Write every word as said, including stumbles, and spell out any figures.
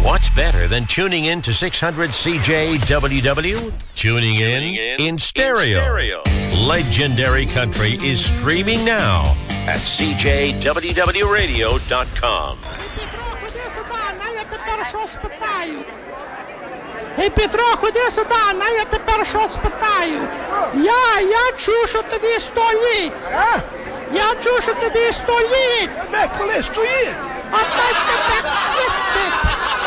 What's better than tuning in to six hundred C J W W? Tuning, tuning in, in in stereo. stereo. Legendary Country is streaming now at c j w w radio dot com. Я тепер що спитаю? Гей, Петро, ходи сюди, на я тепер що спитаю? Я, я чую, що тобі сто літ. А? Я чую, що тобі сто літ. Де коли стоїть? А так тебе свистить.